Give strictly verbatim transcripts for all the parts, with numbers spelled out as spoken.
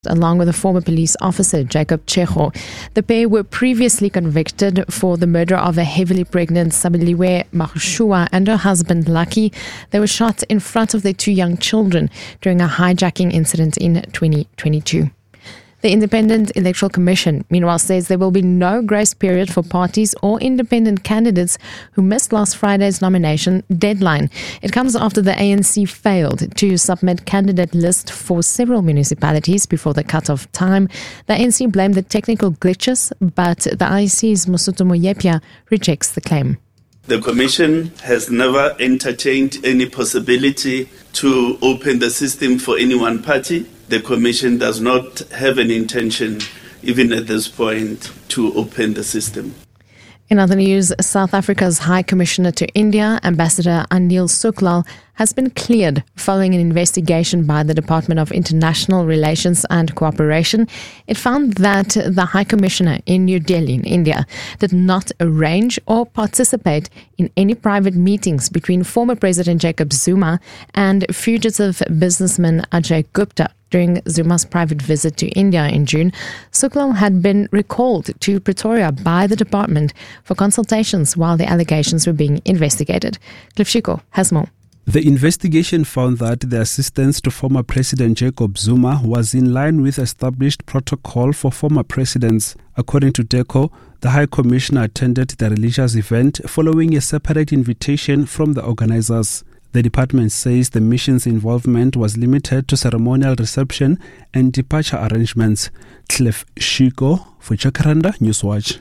along with a former police officer, Jacob Checho. The pair were previously convicted for the murder of a heavily pregnant Sabiliwe Marushua and her husband, Lucky. They were shot in front of their two young children during a hijacking incident in twenty twenty-two. The Independent Electoral Commission, meanwhile, says there will be no grace period for parties or independent candidates who missed last Friday's nomination deadline. It comes after the A N C failed to submit candidate lists for several municipalities before the cut-off time. The A N C blamed the technical glitches, but the I E C's Mosotho Moyepia rejects the claim. The Commission has never entertained any possibility to open the system for any one party. The Commission does not have an intention, even at this point, to open the system. In other news, South Africa's High Commissioner to India, Ambassador Anil Suklal, has been cleared following an investigation by the Department of International Relations and Cooperation. It found that the High Commissioner in New Delhi, in India, did not arrange or participate in any private meetings between former President Jacob Zuma and fugitive businessman Ajay Gupta during Zuma's private visit to India in June. Suklal had been recalled to Pretoria by the department for consultations while the allegations were being investigated. Cliff Shiko has more. The investigation found that the assistance to former President Jacob Zuma was in line with established protocol for former presidents. According to DECO, the High Commissioner attended the religious event following a separate invitation from the organizers. The department says the mission's involvement was limited to ceremonial reception and departure arrangements. Cliff Shiko for Jacaranda Newswatch.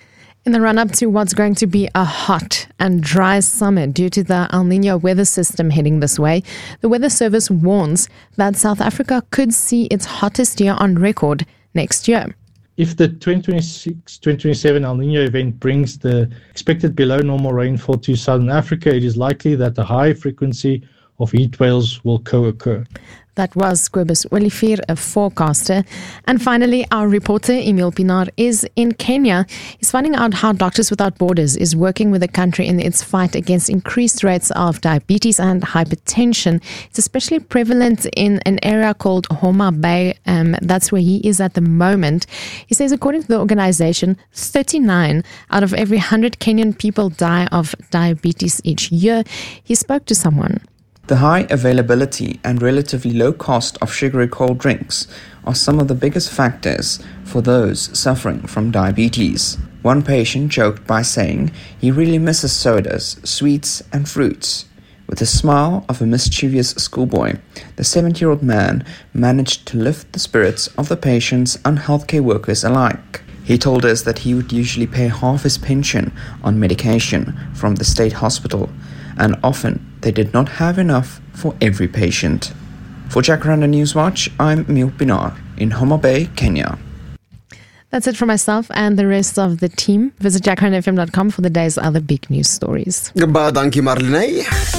In the run-up to what's going to be a hot and dry summer due to the El Niño weather system heading this way, the Weather Service warns that South Africa could see its hottest year on record next year. If the twenty twenty-six twenty twenty-seven El Niño event brings the expected below normal rainfall to Southern Africa, it is likely that the high frequency of heat waves will co-occur. That was Kobus Olivier, a forecaster. And finally, our reporter, Emil Pinar, is in Kenya. He's finding out how Doctors Without Borders is working with the country in its fight against increased rates of diabetes and hypertension. It's especially prevalent in an area called Homa Bay. Um, that's where he is at the moment. He says, according to the organization, thirty-nine out of every one hundred Kenyan people die of diabetes each year. He spoke to someone. The high availability and relatively low cost of sugary cold drinks are some of the biggest factors for those suffering from diabetes. One patient joked by saying he really misses sodas, sweets and fruits. With the smile of a mischievous schoolboy, the seventy-year-old man managed to lift the spirits of the patients and healthcare workers alike. He told us that he would usually pay half his pension on medication from the state hospital, and often they did not have enough for every patient. For Jacaranda Newswatch, I'm Emil Pinar in Homa Bay, Kenya. That's it for myself and the rest of the team. Visit jacaranda f m dot com for the day's other big news stories. Goodbye, dankie Marlene.